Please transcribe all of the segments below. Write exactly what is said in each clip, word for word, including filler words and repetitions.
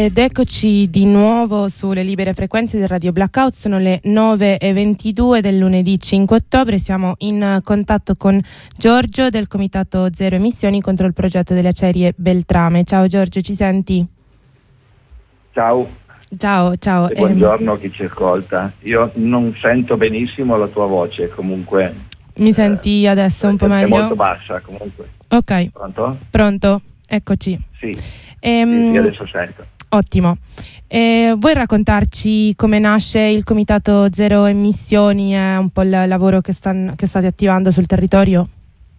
Ed eccoci di nuovo sulle libere frequenze del Radio Blackout, sono le nove e ventidue del lunedì cinque ottobre, siamo in contatto con Giorgio del Comitato Zero Emissioni contro il progetto delle acciaierie Beltrame. Ciao Giorgio, ci senti? Ciao. Ciao, ciao. E buongiorno a chi ci ascolta. Io non sento benissimo la tua voce, comunque. Mi senti adesso un po' meglio? È molto bassa comunque. Ok. Pronto? Pronto, eccoci. Sì, Ehm, sì, sì, adesso sento. Ottimo. Eh, vuoi raccontarci come nasce il Comitato Zero Emissioni e un po' il lavoro che, stan, che state attivando sul territorio?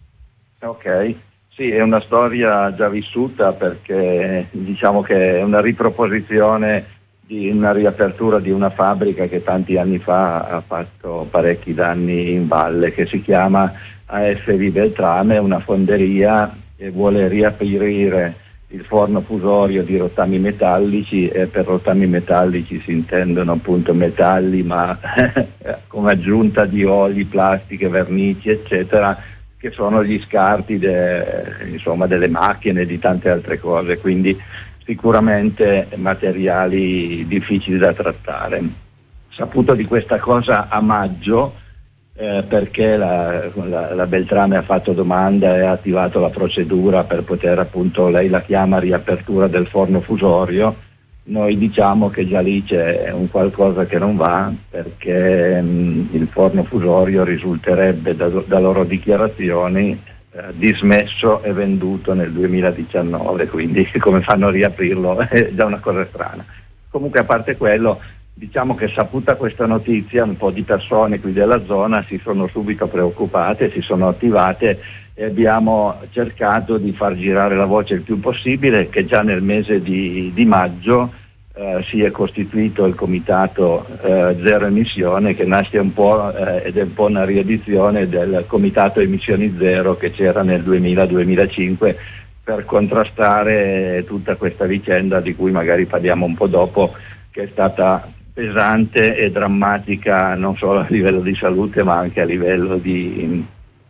Ok, sì, è una storia già vissuta perché diciamo che è una riproposizione di una riapertura di una fabbrica che tanti anni fa ha fatto parecchi danni in valle, che si chiama A F V Beltrame, una fonderia che vuole riaprire il forno fusorio di rottami metallici, e per rottami metallici si intendono appunto metalli ma con aggiunta di oli, plastiche, vernici eccetera, che sono gli scarti de, insomma, delle macchine e di tante altre cose, quindi sicuramente materiali difficili da trattare. Saputo di questa cosa a maggio, Eh, perché la, la, la Beltrame ha fatto domanda e ha attivato la procedura per poter, appunto, lei la chiama riapertura del forno fusorio. Noi diciamo che già lì c'è un qualcosa che non va, perché mh, il forno fusorio risulterebbe da, da loro dichiarazioni eh, dismesso e venduto nel duemiladiciannove, quindi come fanno a riaprirlo è già una cosa strana. Comunque, a parte quello, diciamo che saputa questa notizia, un po' di persone qui della zona si sono subito preoccupate, si sono attivate e abbiamo cercato di far girare la voce il più possibile, che già nel mese di, di maggio eh, si è costituito il Comitato eh, Zero Emissione, che nasce un po' eh, ed è un po' una riedizione del Comitato Emissioni Zero che c'era nel duemila duemilacinque, per contrastare tutta questa vicenda di cui magari parliamo un po' dopo, che è stata pesante e drammatica non solo a livello di salute ma anche a livello di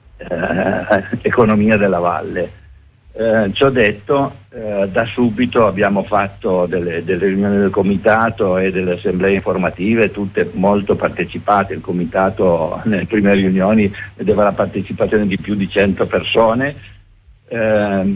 eh, economia della valle. Eh, ciò detto, eh, da subito abbiamo fatto delle, delle riunioni del comitato e delle assemblee informative, tutte molto partecipate. Il comitato nelle prime riunioni vedeva la partecipazione di più di cento persone, eh,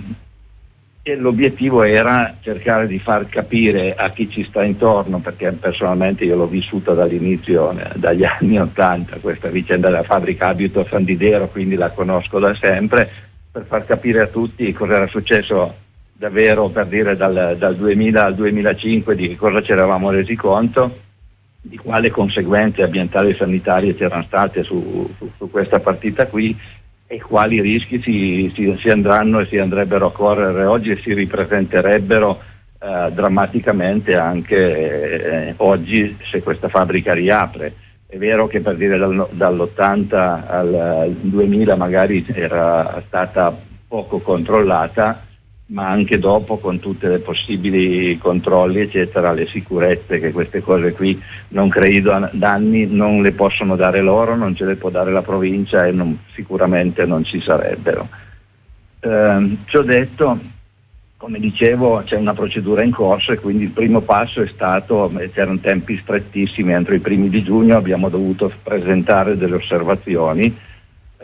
e l'obiettivo era cercare di far capire a chi ci sta intorno, perché personalmente io l'ho vissuta dall'inizio, dagli anni ottanta, questa vicenda della fabbrica, abito a San Didero, quindi la conosco da sempre, per far capire a tutti cosa era successo davvero, per dire dal, dal duemila al duemilacinque, di cosa ci eravamo resi conto, di quali conseguenze ambientali e sanitarie c'erano state su, su, su questa partita qui, e quali rischi si, si, si andranno e si andrebbero a correre oggi e si ripresenterebbero eh, drammaticamente anche eh, oggi se questa fabbrica riapre. È vero che, per dire, dal, dall'ottanta al duemila magari era stata poco controllata, ma anche dopo, con tutti i possibili controlli eccetera, le sicurezze che queste cose qui non credo danni non le possono dare loro, non ce le può dare la provincia e non, sicuramente non ci sarebbero. Eh, ciò detto, come dicevo, c'è una procedura in corso e quindi il primo passo è stato, c'erano tempi strettissimi, entro i primi di giugno abbiamo dovuto presentare delle osservazioni eh,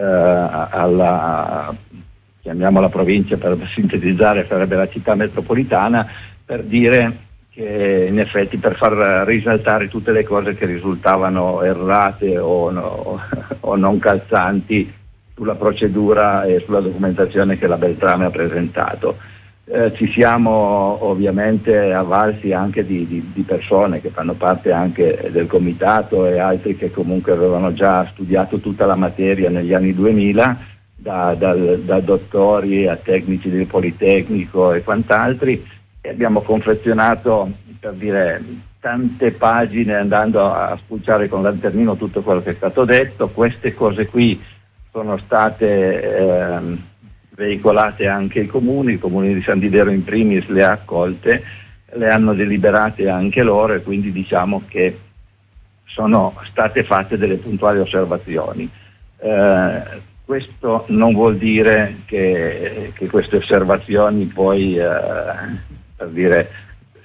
alla chiamiamola provincia, per sintetizzare sarebbe la città metropolitana, per dire che in effetti, per far risaltare tutte le cose che risultavano errate o, no, o non calzanti sulla procedura e sulla documentazione che la Beltrame ha presentato. Eh, ci siamo ovviamente avvalsi anche di, di, di persone che fanno parte anche del comitato e altri che comunque avevano già studiato tutta la materia negli anni duemila, Da, da, da dottori a tecnici del Politecnico e quant'altri, e abbiamo confezionato, per dire, tante pagine andando a spulciare con lanternino tutto quello che è stato detto. Queste cose qui sono state eh, veicolate anche ai comuni, il comune di San Didero in primis le ha accolte, le hanno deliberate anche loro e quindi diciamo che sono state fatte delle puntuali osservazioni. Eh, Questo non vuol dire che, che queste osservazioni poi, eh, per dire,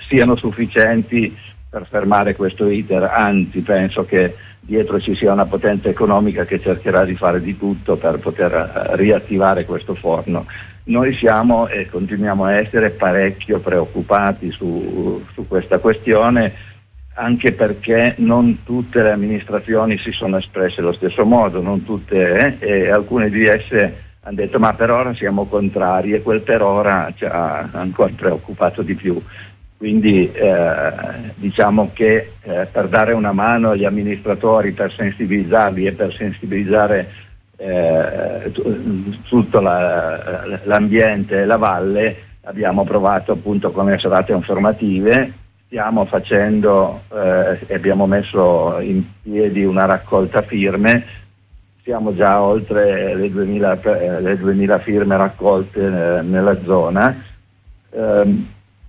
siano sufficienti per fermare questo iter, anzi penso che dietro ci sia una potenza economica che cercherà di fare di tutto per poter riattivare questo forno. Noi siamo e continuiamo a essere parecchio preoccupati su, su questa questione, anche perché non tutte le amministrazioni si sono espresse allo stesso modo, non tutte, eh, e alcune di esse hanno detto ma per ora siamo contrari, e quel per ora ci ha ancora preoccupato di più. Quindi eh, diciamo che eh, per dare una mano agli amministratori, per sensibilizzarli e per sensibilizzare eh, tutto la, l'ambiente e la valle, abbiamo provato appunto con le serate informative. Stiamo facendo e eh, abbiamo messo in piedi una raccolta firme. Siamo già oltre le duemila, eh, le duemila firme raccolte eh, nella zona. Um,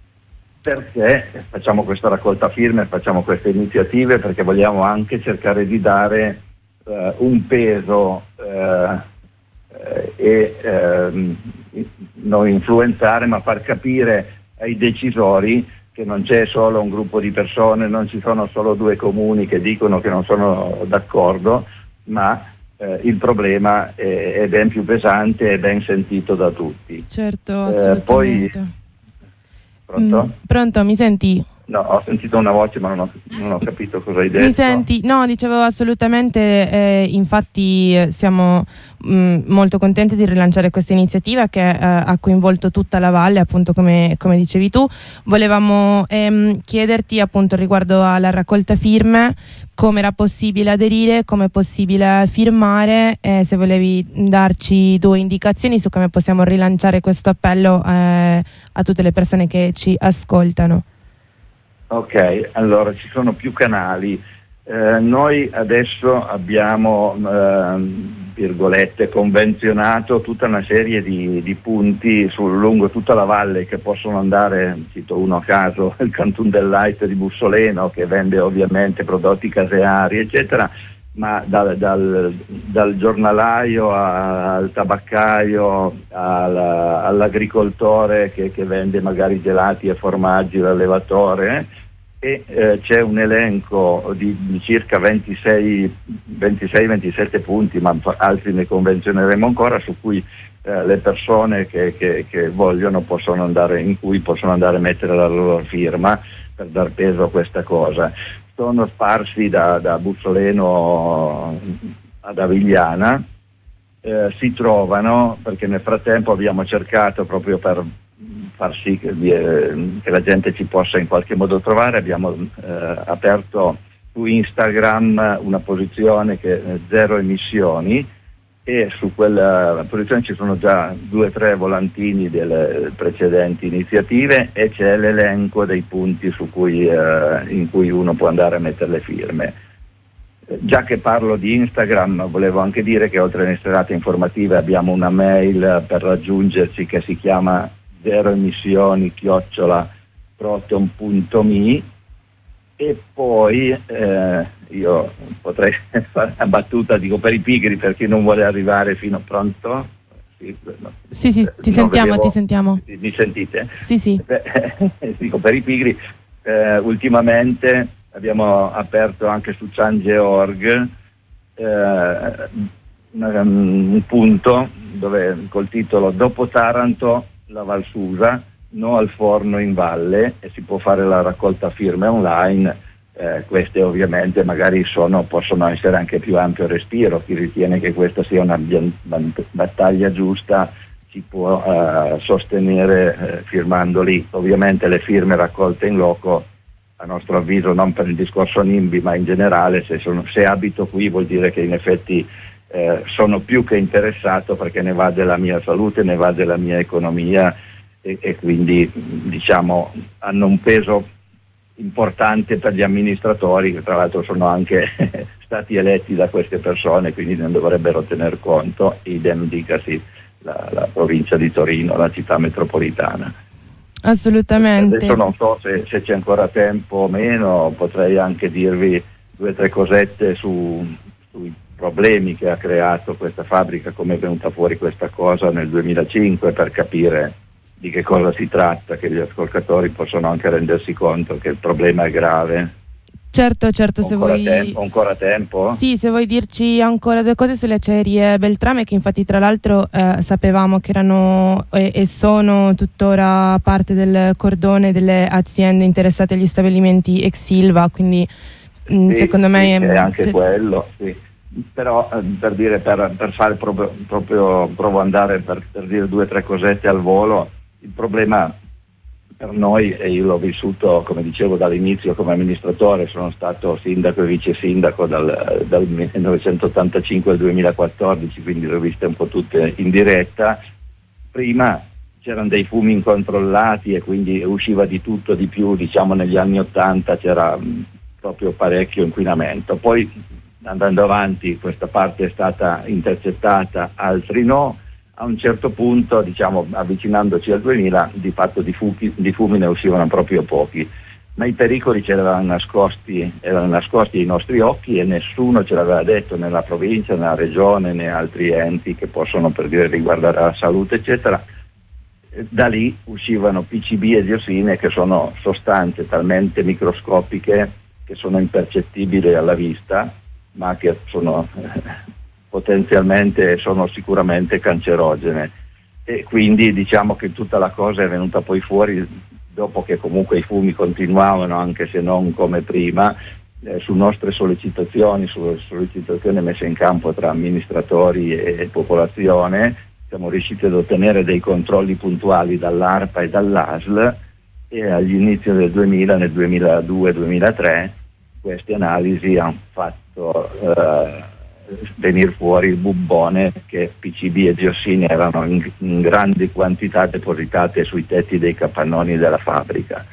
Perché facciamo questa raccolta firme, facciamo queste iniziative? Perché vogliamo anche cercare di dare eh, un peso eh, eh, e eh, non influenzare, ma far capire ai decisori che non c'è solo un gruppo di persone, non ci sono solo due comuni che dicono che non sono d'accordo, ma eh, il problema è, è ben più pesante e ben sentito da tutti. Certo, assolutamente. Eh, poi, Pronto? Mm, pronto, mi senti? No, ho sentito una voce ma non ho, non ho capito cosa hai detto. Mi senti? No, dicevo assolutamente, eh, infatti eh, siamo mh, molto contenti di rilanciare questa iniziativa che eh, ha coinvolto tutta la valle, appunto come, come dicevi tu. Volevamo ehm, chiederti appunto riguardo alla raccolta firme come era possibile aderire, come è possibile firmare, e se volevi darci due indicazioni su come possiamo rilanciare questo appello eh, a tutte le persone che ci ascoltano. Ok, allora ci sono più canali. Eh, noi adesso abbiamo, eh, virgolette, convenzionato tutta una serie di, di punti sul, lungo tutta la valle che possono andare, cito uno a caso, il Cantun del Light di Bussoleno, che vende ovviamente prodotti caseari, eccetera, ma dal, dal, dal giornalaio al tabaccaio al, all'agricoltore che, che vende magari gelati e formaggi, l'allevatore, e eh, c'è un elenco di, di circa ventisei ventisette punti, ma altri ne convenzioneremo ancora, su cui eh, le persone che, che, che vogliono possono andare, in cui possono andare a mettere la loro firma per dar peso a questa cosa. Sono sparsi da, da Bussoleno ad Avigliana, eh, si trovano, perché nel frattempo abbiamo cercato, proprio per far sì che, eh, che la gente ci possa in qualche modo trovare, abbiamo eh, aperto su Instagram una posizione che è zero emissioni, e su quella posizione ci sono già due o tre volantini delle precedenti iniziative, e c'è l'elenco dei punti su cui, eh, in cui uno può andare a mettere le firme. Già che parlo di Instagram, volevo anche dire che oltre alle serate informative abbiamo una mail per raggiungerci che si chiama zero emissioni chiocciola proton punto me, e poi eh, io potrei fare una battuta, dico, per i pigri, per chi non vuole arrivare fino a pronto. Sì, no, sì, sì, ti sentiamo, vedevo, ti sentiamo. Mi sentite? Sì, sì. Eh, dico, per i pigri, eh, ultimamente abbiamo aperto anche su Change punto org eh, un punto dove, col titolo "Dopo Taranto la Valsusa, no al forno in valle", e si può fare la raccolta firme online. Eh, queste ovviamente magari sono, possono essere anche più ampio respiro. Chi ritiene che questa sia una battaglia giusta si può eh, sostenere eh, firmando lì. Ovviamente le firme raccolte in loco, a nostro avviso, non per il discorso NIMBY ma in generale, se, sono, se abito qui vuol dire che in effetti eh, sono più che interessato, perché ne va della mia salute, ne va della mia economia, e, e quindi diciamo hanno un peso importante per gli amministratori, che tra l'altro sono anche stati eletti da queste persone, quindi ne dovrebbero tener conto. Idem dicasi la, la provincia di Torino, la città metropolitana. Assolutamente. Adesso non so se, se c'è ancora tempo o meno, potrei anche dirvi due o tre cosette su, sui problemi che ha creato questa fabbrica, come è venuta fuori questa cosa nel duemilacinque, per capire di che cosa si tratta, che gli ascoltatori possono anche rendersi conto che il problema è grave. Certo, certo, se ancora vuoi... Tempo, ancora tempo? Sì, se vuoi dirci ancora due cose sulle acciaierie Beltrame, che infatti tra l'altro eh, sapevamo che erano e, e sono tuttora parte del cordone delle aziende interessate agli stabilimenti ex Ilva, quindi mh, sì, secondo sì, me... è anche se... quello, sì. Però eh, per dire, per, per fare proprio, proprio provo ad andare per, per dire due o tre cosette al volo, il problema per noi, e io l'ho vissuto, come dicevo, dall'inizio come amministratore, sono stato sindaco e vice sindaco dal, dal millenovecentottantacinque al duemilaquattordici, quindi le ho viste un po' tutte in diretta. Prima c'erano dei fumi incontrollati e quindi usciva di tutto, di più, diciamo negli anni ottanta c'era mh, proprio parecchio inquinamento. Poi andando avanti questa parte è stata intercettata, altri no. A un certo punto, diciamo avvicinandoci al duemila, di fatto di, fuchi, di fumi ne uscivano proprio pochi, ma i pericoli c'erano nascosti, erano nascosti ai nostri occhi e nessuno ce l'aveva detto, nella provincia, nella regione, né altri enti che possono, per dire, riguardare la salute eccetera. Da lì uscivano P C B e diossine, che sono sostanze talmente microscopiche che sono impercettibili alla vista, ma che sono potenzialmente, sono sicuramente cancerogene, e quindi diciamo che tutta la cosa è venuta poi fuori dopo che comunque i fumi continuavano, anche se non come prima, eh, su nostre sollecitazioni, su sollecitazioni messe in campo tra amministratori e popolazione. Siamo riusciti ad ottenere dei controlli puntuali dall'ARPA e dall'A S L, e agli inizi del duemila, nel duemiladue duemilatré, queste analisi hanno fatto eh, venire fuori il bubbone che P C B e diossine erano in, in grandi quantità depositate sui tetti dei capannoni della fabbrica.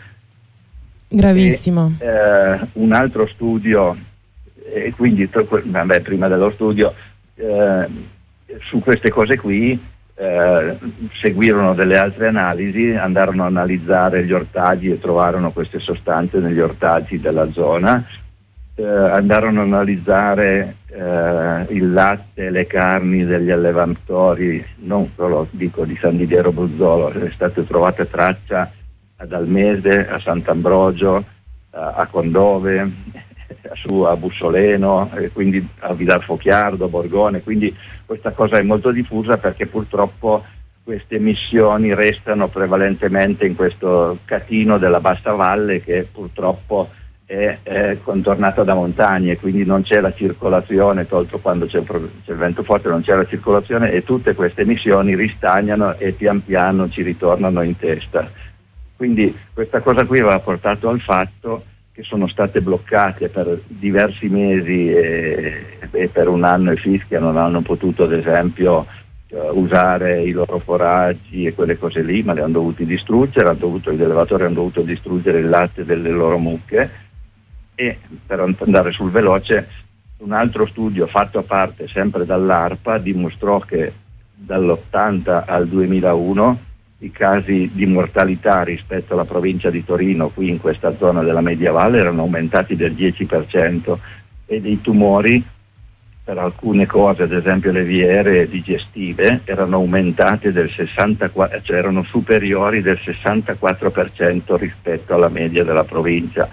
Gravissimo. E, eh, un altro studio, e quindi vabbè, prima dello studio, eh, su queste cose qui eh, seguirono delle altre analisi, andarono a analizzare gli ortaggi e trovarono queste sostanze negli ortaggi della zona. Eh, andarono a analizzare eh, il latte e le carni degli allevatori, non solo dico di San Didiero Bruzzolo, è stata trovata traccia ad Almese, a Sant'Ambrogio, a, a Condove, su a Bussoleno, e quindi a Vilar Fochiardo, Borgone, quindi questa cosa è molto diffusa perché purtroppo queste emissioni restano prevalentemente in questo catino della bassa valle, che purtroppo è, è contornata da montagne, quindi non c'è la circolazione, tolto quando c'è, c'è il vento forte, non c'è la circolazione, e tutte queste emissioni ristagnano e pian piano ci ritornano in testa. Quindi questa cosa qui aveva portato al fatto che sono state bloccate per diversi mesi e, e per un anno i Fischia non hanno potuto, ad esempio, uh, usare i loro foraggi e quelle cose lì, ma le hanno dovuti distruggere, hanno dovuto, gli allevatori hanno dovuto distruggere il latte delle loro mucche. E per andare sul veloce, un altro studio fatto a parte sempre dall'ARPA dimostrò che dall'ottanta al duemilauno i casi di mortalità rispetto alla provincia di Torino, qui in questa zona della Mediavalle, erano aumentati del dieci per cento, e dei tumori per alcune cose, ad esempio le viere digestive, erano aumentate del sessantaquattro, cioè erano superiori del sessantaquattro per cento rispetto alla media della provincia.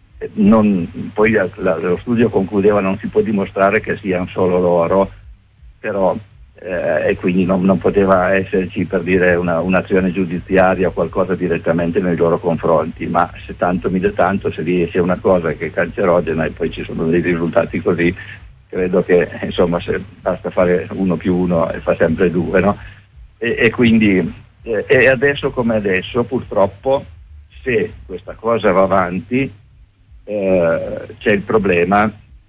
Non, poi la, lo studio concludeva: non si può dimostrare che siano solo loro, però eh, e quindi non, non poteva esserci, per dire, una, un'azione giudiziaria o qualcosa direttamente nei loro confronti, ma se tanto mi dà tanto, se riesce una cosa che è cancerogena e poi ci sono dei risultati così, credo che insomma se basta fare uno più uno e fa sempre due, no? E, e quindi eh, e adesso come adesso, purtroppo, se questa cosa va avanti, Eh, c'è il problema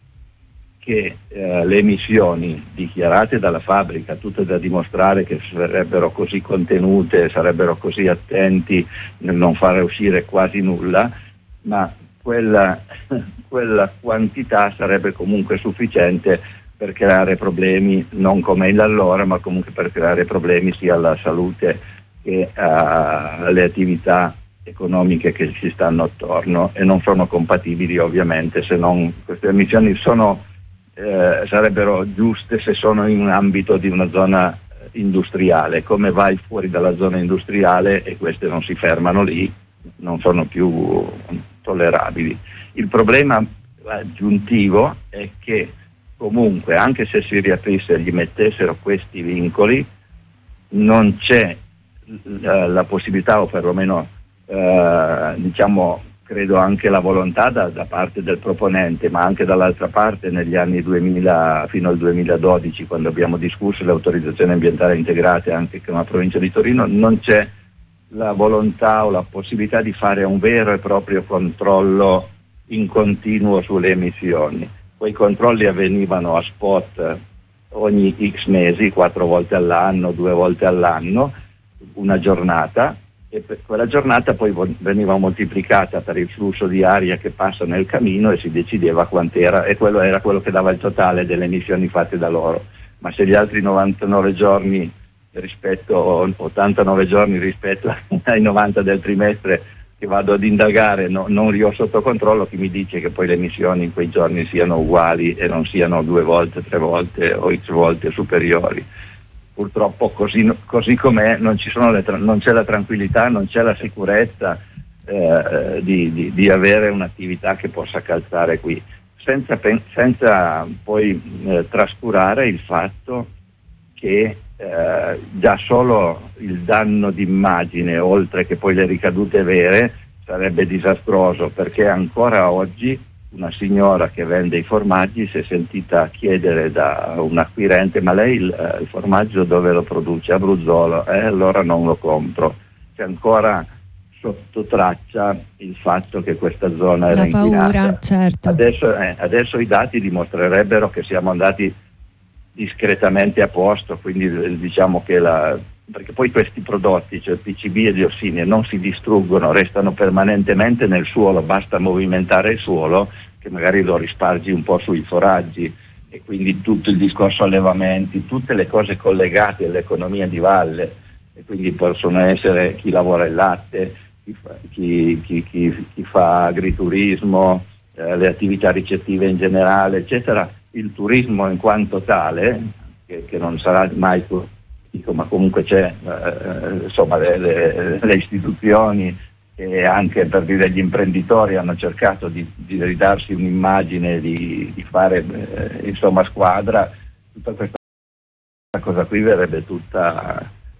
che eh, le emissioni dichiarate dalla fabbrica, tutte da dimostrare che sarebbero così contenute, sarebbero così attenti nel non fare uscire quasi nulla, ma quella, quella quantità sarebbe comunque sufficiente per creare problemi, non come allora, ma comunque per creare problemi sia alla salute che alle attività economiche che ci stanno attorno, e non sono compatibili ovviamente, se non queste emissioni sono eh, sarebbero giuste se sono in un ambito di una zona industriale. Come vai fuori dalla zona industriale e queste non si fermano lì, non sono più tollerabili. Il problema aggiuntivo è che comunque, anche se si riaprisse e gli mettessero questi vincoli, non c'è la, la possibilità, o perlomeno eh, diciamo credo anche la volontà da, da parte del proponente, ma anche dall'altra parte negli anni duemila fino al duemiladodici, quando abbiamo discusso le autorizzazioni ambientali integrate anche con la provincia di Torino, non c'è la volontà o la possibilità di fare un vero e proprio controllo in continuo sulle emissioni. Quei controlli avvenivano a spot ogni X mesi, quattro volte all'anno, due volte all'anno, una giornata, e per quella giornata poi veniva moltiplicata per il flusso di aria che passa nel camino e si decideva quant'era, e quello era quello che dava il totale delle emissioni fatte da loro. Ma se gli altri novantanove giorni rispetto, ottantanove giorni rispetto ai novanta del trimestre che vado ad indagare no, non li ho sotto controllo, chi mi dice che poi le emissioni in quei giorni siano uguali e non siano due volte, tre volte o x volte superiori. Purtroppo così, così com'è non, ci sono le, non c'è la tranquillità, non c'è la sicurezza eh, di, di, di avere un'attività che possa calzare qui, senza, senza poi eh, trascurare il fatto che Eh, già solo il danno d'immagine, oltre che poi le ricadute vere, sarebbe disastroso, perché ancora oggi una signora che vende i formaggi si è sentita chiedere da un acquirente: ma lei il, il formaggio dove lo produce? A Bruzzolo. Eh, allora non lo compro. C'è ancora sotto traccia il fatto che questa zona era inquinata. La paura, certo. Adesso, eh, adesso i dati dimostrerebbero che siamo andati discretamente a posto, quindi diciamo che la, perché poi questi prodotti, cioè P C B e diossine, non si distruggono, restano permanentemente nel suolo, basta movimentare il suolo che magari lo rispargi un po' sui foraggi, e quindi tutto il discorso allevamenti, tutte le cose collegate all'economia di valle, e quindi possono essere chi lavora il latte, chi fa, chi, chi, chi, chi fa agriturismo, eh, le attività ricettive in generale, eccetera. Il turismo in quanto tale, che, che non sarà mai turistico, ma comunque c'è, eh, insomma, le, le, le istituzioni e anche, per dire, gli imprenditori hanno cercato di, di ridarsi un'immagine, di, di fare eh, insomma squadra. Tutta questa cosa qui verrebbe tutta,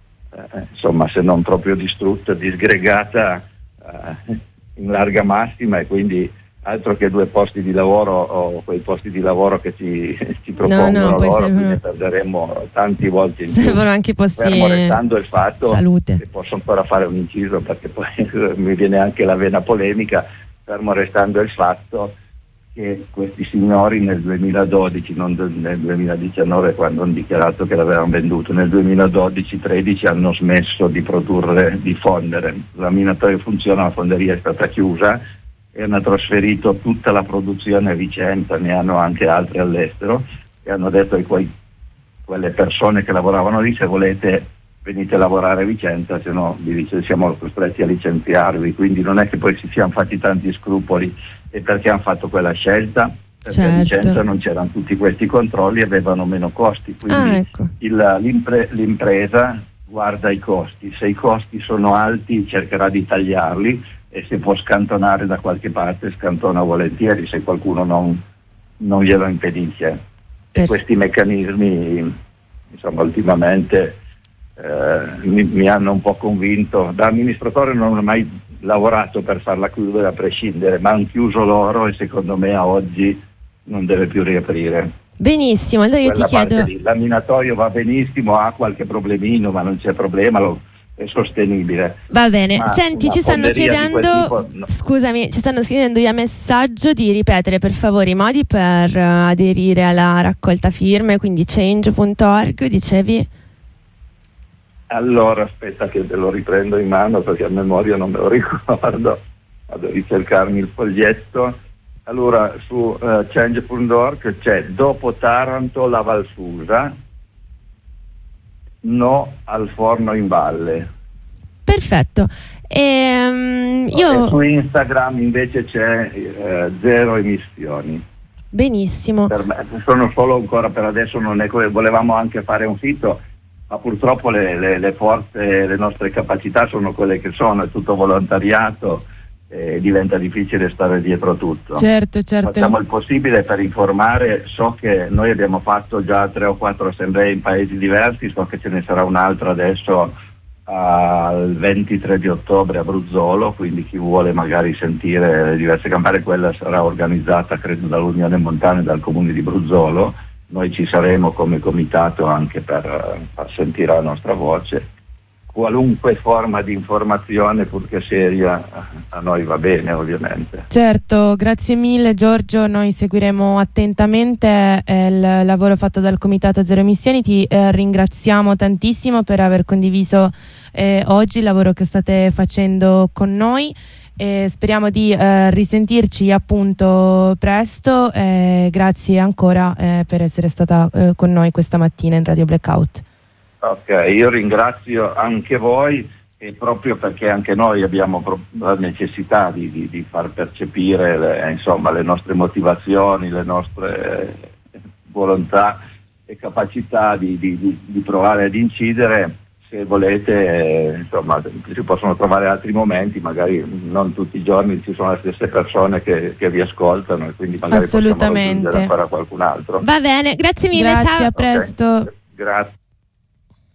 eh, insomma, se non proprio distrutta, disgregata eh, in larga massima, e quindi altro che due posti di lavoro o quei posti di lavoro che ci, ci propongono no, no, poi loro, servono... quindi perderemo tanti volti in più. Servono anche posti, fermo restando il fatto salute. Che posso ancora fare un inciso, perché poi mi viene anche la vena polemica, fermo restando il fatto che questi signori nel duemiladodici, non nel duemiladiciannove quando hanno dichiarato che l'avevano venduto, nel duemiladodici tredici hanno smesso di produrre, di fondere. La minatoria funziona, la fonderia è stata chiusa e hanno trasferito tutta la produzione a Vicenza, ne hanno anche altre all'estero, e hanno detto a quei, quelle persone che lavoravano lì: se volete venite a lavorare a Vicenza, se no vi siamo costretti a licenziarvi. Quindi non è che poi ci siamo fatti tanti scrupoli. E perché hanno fatto quella scelta? Perché certo. a Vicenza non c'erano tutti questi controlli e avevano meno costi, quindi ah, ecco. il, l'impre, l'impresa guarda i costi, se i costi sono alti cercherà di tagliarli, e se può scantonare da qualche parte scantona volentieri, se qualcuno non, non glielo impedisce. Per... E questi meccanismi, insomma, ultimamente eh, mi, mi hanno un po' convinto. Da amministratore non ho mai lavorato per farla chiudere a prescindere, ma hanno chiuso loro e secondo me a oggi non deve più riaprire. Benissimo, allora io Quella ti chiedo... lì. L'amminatorio va benissimo, ha qualche problemino, ma non c'è problema, lo... è sostenibile. Va bene, Ma senti, ci stanno chiedendo tipo, no. scusami, ci stanno scrivendo via messaggio di ripetere per favore i modi per uh, aderire alla raccolta firme, quindi change punto org, dicevi? Allora aspetta che te lo riprendo in mano, perché a memoria non me lo ricordo, vado a ricercarmi il foglietto. Allora su uh, change punto org c'è: dopo Taranto la Valsusa, no al forno in valle. Perfetto. Ehm, io... E su Instagram invece c'è eh, zero emissioni. Benissimo. Per me, sono solo ancora per adesso, non è come volevamo anche fare un sito, ma purtroppo le, le, le forze, le nostre capacità sono quelle che sono, è tutto volontariato e diventa difficile stare dietro tutto. Certo, certo. Facciamo il possibile per informare, so che noi abbiamo fatto già tre o quattro assemblee in paesi diversi, so che ce ne sarà un'altra adesso al ventitré di ottobre a Bruzzolo, quindi chi vuole magari sentire le diverse campane, quella sarà organizzata credo dall'Unione Montana e dal Comune di Bruzzolo. Noi ci saremo come comitato anche per far sentire la nostra voce. Qualunque forma di informazione, purché seria, a noi va bene ovviamente. Certo, grazie mille Giorgio, noi seguiremo attentamente eh, il lavoro fatto dal Comitato Zero Emissioni, ti eh, ringraziamo tantissimo per aver condiviso eh, oggi il lavoro che state facendo con noi e speriamo di eh, risentirci appunto presto, eh, grazie ancora eh, per essere stata eh, con noi questa mattina in Radio Blackout. Ok, io ringrazio anche voi e proprio perché anche noi abbiamo la necessità di, di, di far percepire le, insomma, le nostre motivazioni, le nostre volontà e capacità di, di, di, di provare ad incidere. Se volete, eh, insomma, si possono trovare altri momenti, magari non tutti i giorni ci sono le stesse persone che, che vi ascoltano e quindi magari possiamo raggiungere ancora qualcun altro. Va bene, grazie mille, grazie, ciao. a presto. Okay. Grazie.